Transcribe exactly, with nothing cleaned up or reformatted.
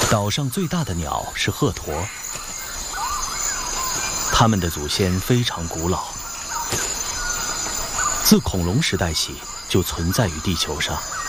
岛上最大的鸟是鹤鸵，它们的祖先非常古老，自恐龙时代起就存在于地球上。